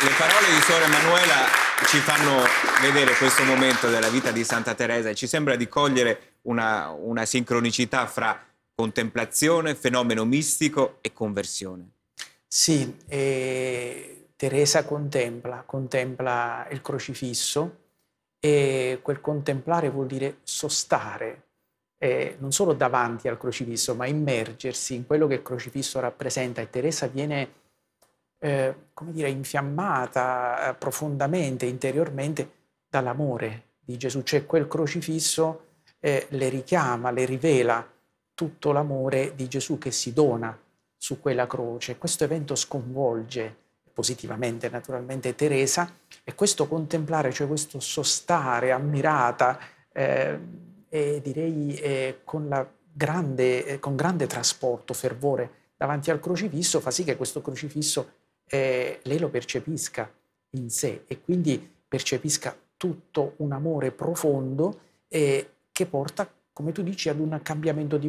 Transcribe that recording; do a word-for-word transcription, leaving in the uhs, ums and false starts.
Le parole di Suor Emanuela ci fanno vedere questo momento della vita di Santa Teresa e ci sembra di cogliere una, una sincronicità fra contemplazione, fenomeno mistico e conversione. Sì, eh, Teresa contempla, contempla il crocifisso e quel contemplare vuol dire sostare, eh, non solo davanti al crocifisso, ma immergersi in quello che il crocifisso rappresenta. E Teresa viene Eh, come dire, infiammata eh, profondamente, interiormente, dall'amore di Gesù. Cioè quel crocifisso eh, le richiama, le rivela tutto l'amore di Gesù che si dona su quella croce. Questo evento sconvolge positivamente, naturalmente, Teresa, e questo contemplare, cioè questo sostare ammirata eh, e direi eh, con, la grande, eh, con grande trasporto, fervore davanti al crocifisso, fa sì che questo crocifisso eh, lei lo percepisca in sé e quindi percepisca tutto un amore profondo eh, che porta, come tu dici, ad un cambiamento di